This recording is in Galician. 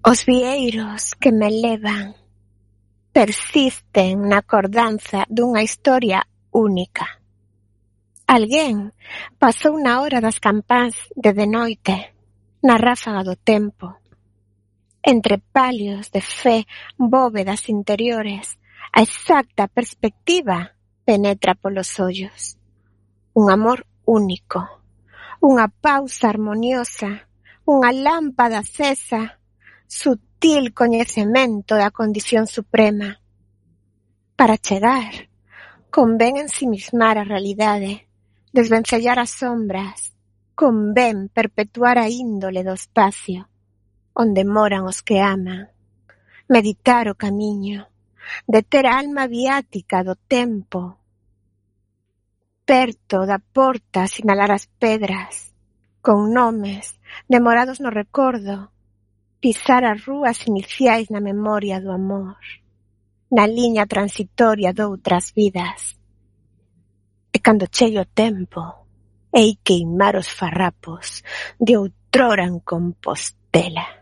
Os vieiros que me levan persisten na acordanza dunha historia única. Alguén pasou na hora das campás de noite, na ráfaga do tempo. Entre palios de fe, bóvedas interiores, a exacta perspectiva penetra polos ollos. Un amor único, unha pausa harmoniosa, unha lámpada acesa, sutil coñecemento da condición suprema. Para chegar, convén ensimismar a realidade, desvencellar as sombras, convén perpetuar a índole do espacio, onde moran os que aman, meditar o camiño, deter a alma viática do tempo, perto da porta sinalar as pedras, con nomes demorados no recordo, pisar as rúas iniciais na memoria do amor, na liña transitoria doutras vidas. E cando chegue o tempo, hei queimar os farrapos de outrora en Compostela.